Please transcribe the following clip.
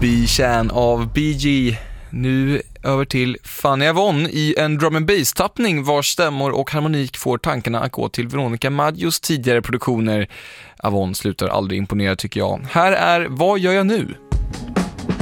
B-Chan av BG. Nu över till Fanny Avon i en drum and bass-tappning vars stämmor och harmonik får tankarna att gå till Veronica Maggios tidigare produktioner. Avon slutar aldrig imponera tycker jag. Här är Vad gör jag nu?